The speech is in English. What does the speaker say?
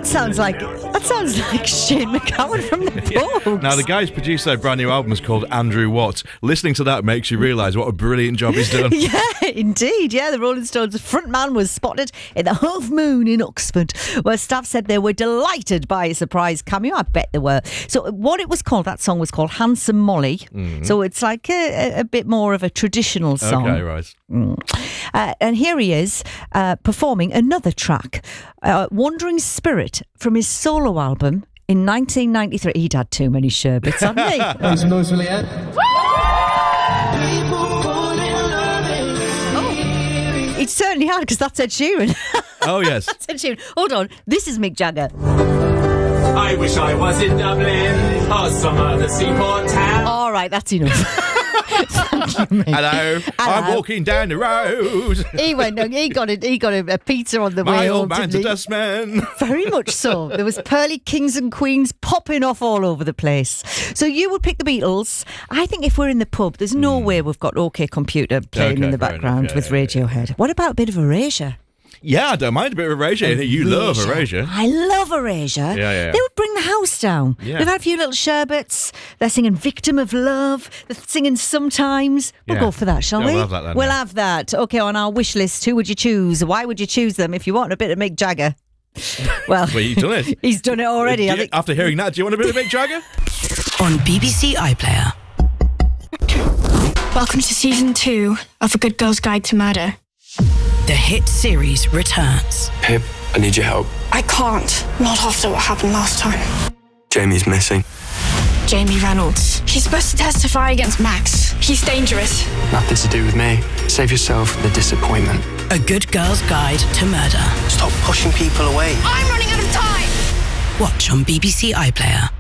sounds like Shane MacGowan from the Pogues. Now, the guy who's produced their brand new album is called Andrew Watts. Listening to that makes you realise what a brilliant job he's done. Yeah, indeed. Yeah, the Rolling Stones frontman was spotted in the Half Moon in Oxford, where staff said they were delighted by a surprise cameo. I bet they were. So what it was called, that song was called Handsome Molly. Mm-hmm. So it's like a bit more of a traditional song. Okay, right. And here he is performing another track, Wandering Spirit, from his solo album in 1993. He'd had too many sherbets, hadn't he? Make some noise for Leanne. He certainly had, because that's Ed Sheeran. Oh, yes. That's Ed Sheeran. Hold on. This is Mick Jagger. I wish I was in Dublin or some other seaport town. All right, that's enough. Hello, I'm walking down the road. He got a pizza on the way My home. old man's a dustman. Very much so. There was pearly kings and queens popping off all over the place. So you would pick the Beatles. I think if we're in the pub, there's no way we've got OK Computer playing in the background with Radiohead. What about a bit of Erasure? Yeah, I don't mind a bit of Erasure. You love Erasure. I love Erasure. Yeah. They would bring the house down. Yeah. They've had a few little sherbets. They're singing Victim of Love. They're singing Sometimes. We'll go for that, shall we? We'll have that then. We'll have that. Okay, on our wish list, who would you choose? Why would you choose them if you want a bit of Mick Jagger? Well, you've done it. He's done it already. I think. After hearing that, do you want a bit of Mick Jagger? On BBC iPlayer. Welcome to season 2 of A Good Girl's Guide to Murder. The hit series returns. Pip, I need your help. I can't. Not after what happened last time. Jamie's missing. Jamie Reynolds. He's supposed to testify against Max. He's dangerous. Nothing to do with me. Save yourself the disappointment. A Good Girl's Guide to Murder. Stop pushing people away. I'm running out of time! Watch on BBC iPlayer.